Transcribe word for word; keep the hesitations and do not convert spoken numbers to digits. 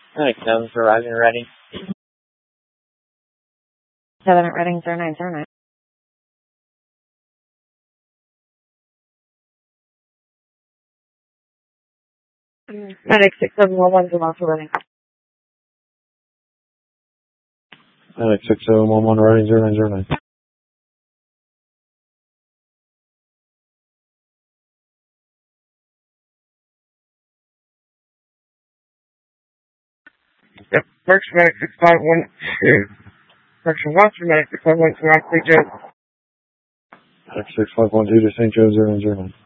Alright, seven for Rising Ready. seven at Reading, zero nine zero nine. Medic six seven one one, zero for Reading. Medic six seven one one, Reading, zero nine zero nine. Yep, Berkshire Medic six five one two. Berkshire Watcher Medic six five one two, Saint Joe. Medic six five one two to Saint Joe, zero nine zero nine.